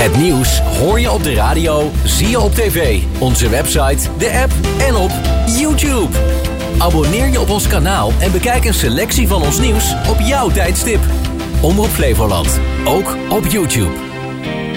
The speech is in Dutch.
Het nieuws hoor je op de radio, zie je op tv, onze website, de app en op YouTube. Abonneer je op ons kanaal en bekijk een selectie van ons nieuws op jouw tijdstip. Omroep Flevoland, ook op YouTube.